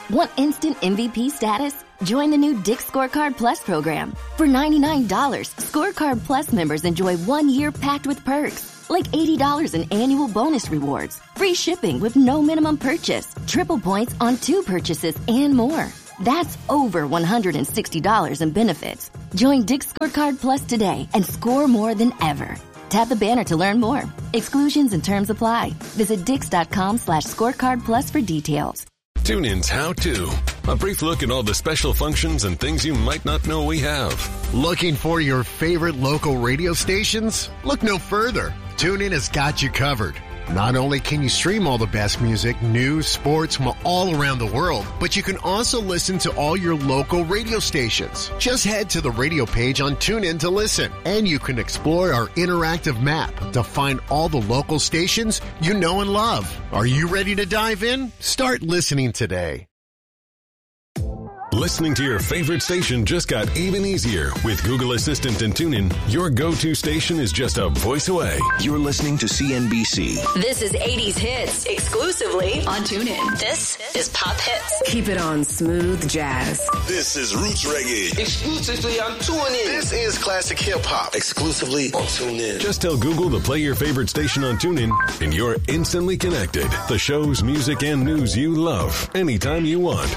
Want instant MVP status? Join the new Dick's Scorecard Plus program. For $99, Scorecard Plus members enjoy 1 year packed with perks, like $80 in annual bonus rewards, free shipping with no minimum purchase, triple points on 2 purchases, and more. That's over $160 in benefits. Join Dick's Scorecard Plus today and score more than ever. Tap the banner to learn more. Exclusions and terms apply. Visit dix.com/scorecard plus for details. TuneIn's How To. A brief look at all the special functions and things you might not know we have. Looking for your favorite local radio stations? Look no further. TuneIn has got you covered. Not only can you stream all the best music, news, sports from all around the world, but you can also listen to all your local radio stations. Just head to the radio page on TuneIn to listen, and you can explore our interactive map to find all the local stations you know and love. Are you ready to dive in? Start listening today. Listening to your favorite station just got even easier. With Google Assistant and TuneIn, your go-to station is just a voice away. You're listening to CNBC. This is 80s Hits, exclusively on TuneIn. This is Pop Hits. Keep it on Smooth Jazz. This is Roots Reggae, exclusively on TuneIn. This is Classic Hip Hop, exclusively on TuneIn. Just tell Google to play your favorite station on TuneIn, and you're instantly connected. The shows, music, and news you love, anytime you want.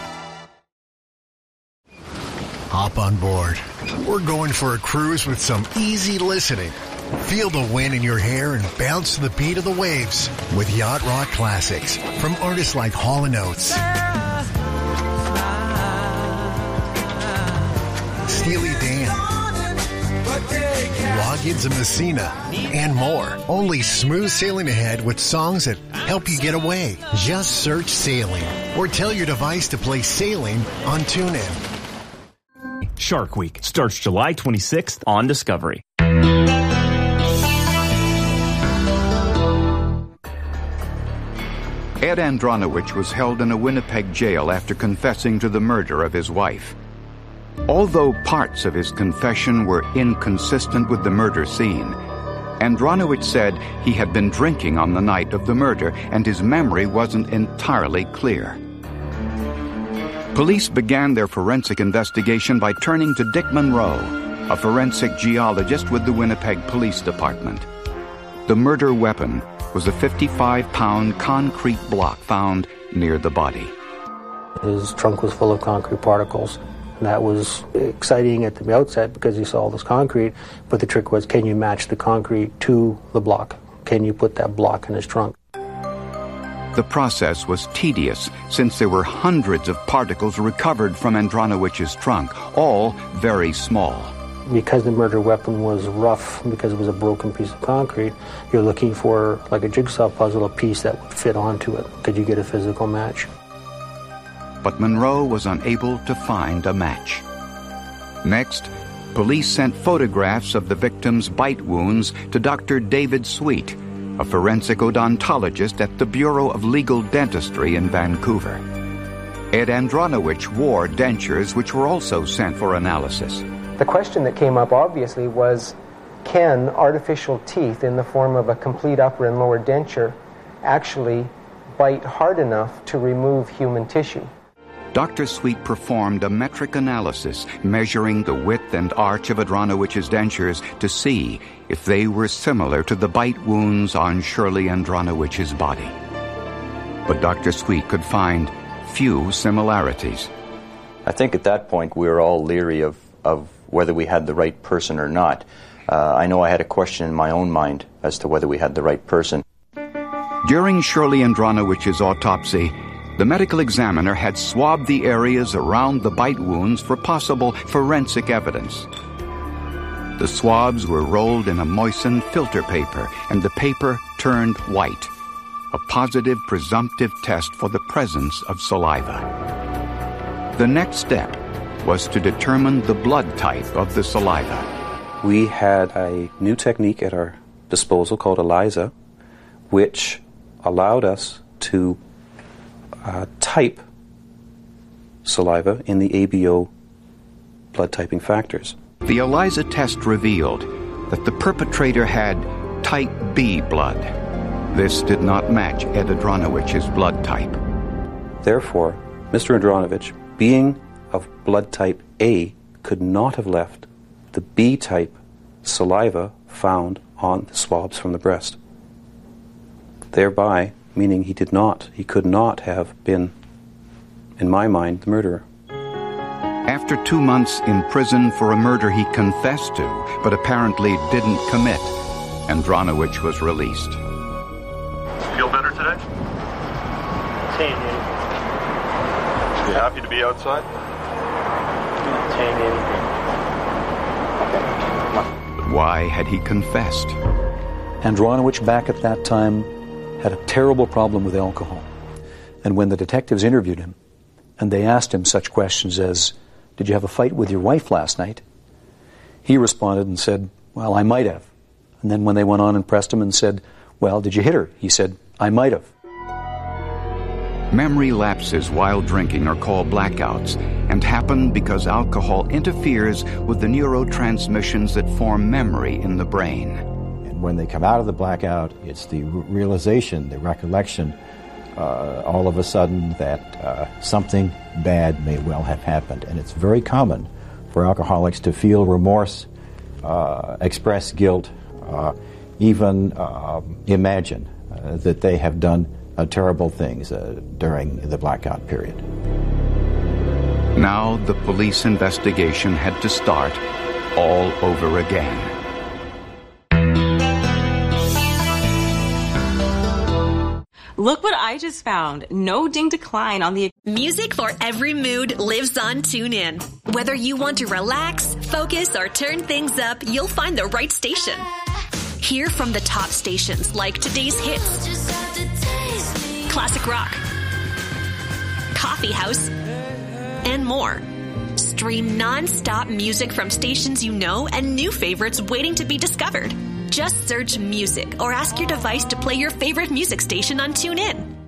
Hop on board. We're going for a cruise with some easy listening. Feel the wind in your hair and bounce to the beat of the waves with Yacht Rock classics from artists like Hall & Oates, Steely Dan, Loggins and Messina, and more. Only smooth sailing ahead with songs that help you get away. Just search Sailing or tell your device to play Sailing on TuneIn. Shark Week starts July 26th on Discovery. Ed Andronowicz was held in a Winnipeg jail after confessing to the murder of his wife. Although parts of his confession were inconsistent with the murder scene, Andronowicz said he had been drinking on the night of the murder and his memory wasn't entirely clear. Police began their forensic investigation by turning to Dick Monroe, a forensic geologist with the Winnipeg Police Department. The murder weapon was a 55-pound concrete block found near the body. His trunk was full of concrete particles. And that was exciting at the outset because you saw all this concrete, but the trick was, can you match the concrete to the block? Can you put that block in his trunk? The process was tedious since there were hundreds of particles recovered from Andronowicz's trunk, all very small. Because the murder weapon was rough, because it was a broken piece of concrete, you're looking for, like a jigsaw puzzle, a piece that would fit onto it. Could you get a physical match? But Monroe was unable to find a match. Next, police sent photographs of the victim's bite wounds to Dr. David Sweet, a forensic odontologist at the Bureau of Legal Dentistry in Vancouver. Ed Andronowicz wore dentures which were also sent for analysis. The question that came up obviously was, can artificial teeth in the form of a complete upper and lower denture actually bite hard enough to remove human tissue? Dr. Sweet performed a metric analysis measuring the width and arch of Andronowicz's dentures to see if they were similar to the bite wounds on Shirley Andronowicz's body. But Dr. Sweet could find few similarities. I think at that point we were all leery of whether we had the right person or not. I know I had a question in my own mind as to whether we had the right person. During Shirley Andronowicz's autopsy, the medical examiner had swabbed the areas around the bite wounds for possible forensic evidence. The swabs were rolled in a moistened filter paper, and the paper turned white, a positive presumptive test for the presence of saliva. The next step was to determine the blood type of the saliva. We had a new technique at our disposal called ELISA, which allowed us to type saliva in the ABO blood typing factors. The ELISA test revealed that the perpetrator had type B blood. This did not match Ed Andronowicz's blood type. Therefore, Mr. Andronovich, being of blood type A, could not have left the B-type saliva found on the swabs from the breast. Thereby, meaning he could not have been, in my mind, the murderer. After 2 months in prison for a murder he confessed to, but apparently didn't commit, Andronovich was released. Feel better today? You happy to be outside? Why had he confessed? Andronovich, back at that time, had a terrible problem with alcohol. And when the detectives interviewed him, and they asked him such questions as, "Did you have a fight with your wife last night?" he responded and said, "Well, I might have." And then when they went on and pressed him and said, "Well, did you hit her?" he said, "I might have." Memory lapses while drinking are called blackouts and happen because alcohol interferes with the neurotransmissions that form memory in the brain. And when they come out of the blackout, it's the realization, the recollection, all of a sudden that something bad may well have happened. And it's very common for alcoholics to feel remorse, express guilt, even imagine that they have done terrible things during the blackout period. Now the police investigation had to start all over again. Look what I just found. No ding decline on the... Music for every mood lives on TuneIn. Whether you want to relax, focus, or turn things up, you'll find the right station. Hear from the top stations like Today's Hits, Classic Rock, Coffee House, and more. Stream non-stop music from stations you know and new favorites waiting to be discovered. Just search music or ask your device to play your favorite music station on TuneIn.